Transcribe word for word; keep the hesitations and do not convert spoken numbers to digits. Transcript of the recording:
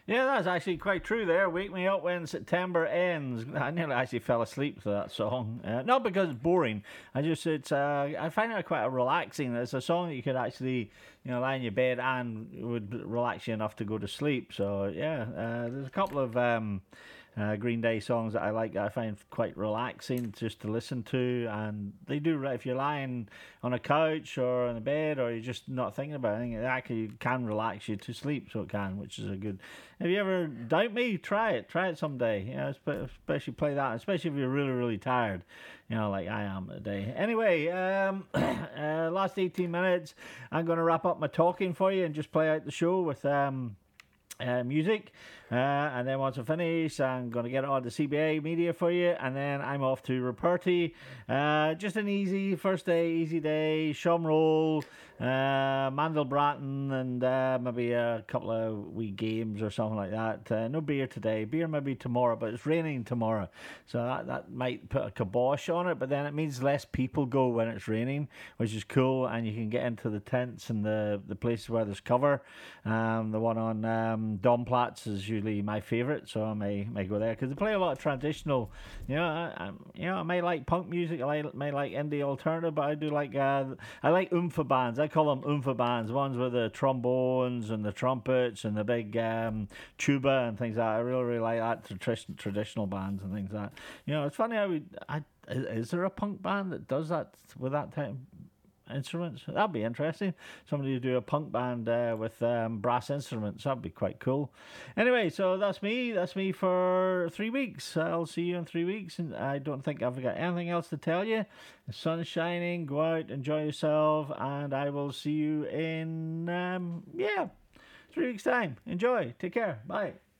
Yeah, that's actually quite true there. Wake Me Up When September Ends. I nearly actually fell asleep to that song. Uh, not because it's boring. I just, it's, uh, I find it quite a relaxing. It's a song that you could actually, you know, lie in your bed and it would relax you enough to go to sleep. So, yeah, uh, there's a couple of um, uh, Green Day songs that I like that I find quite relaxing just to listen to. And they do, if you're lying on a couch or in a bed or you're just not thinking about anything, it actually can relax you to sleep, so it can, which is a good. Have you ever doubt me? Try it. Try it someday. You know, especially play that, especially if you're really, really tired. You know, like I am today. Anyway, um, uh, last eighteen minutes, I'm going to wrap up my talking for you and just play out the show with um, uh, music. Uh, and then once I finish, I'm going to get it on the C B A media for you. And then I'm off to Ruperty. Uh, just an easy first day, easy day. Shomroll, uh, Mandel Bratton, and uh, maybe a couple of wee games or something like that. Uh, no beer today. Beer maybe tomorrow, but it's raining tomorrow. So that, that might put a kibosh on it. But then it means less people go when it's raining, which is cool. And you can get into the tents and the, the places where there's cover. Um, the one on um, Domplatz is usually my favourite, so I may may go there because they play a lot of traditional. You know, I, I, you know, I may like punk music, I like, may like indie alternative, but I do like uh, I like oompa bands. I call them oompa bands, ones with the trombones and the trumpets and the big um, tuba and things like that. I really really like that tradition, traditional bands and things like that. You know, it's funny how we, I, is there a punk band that does that with that type instruments? That'd be interesting. Somebody to do a punk band uh, with um, brass instruments. That'd be quite cool. Anyway, so that's me. That's me for three weeks. I'll see you in three weeks. And I don't think I've got anything else to tell you. The sun's shining. Go out, enjoy yourself, and I will see you in um, yeah, three weeks time. Enjoy. Take care. Bye.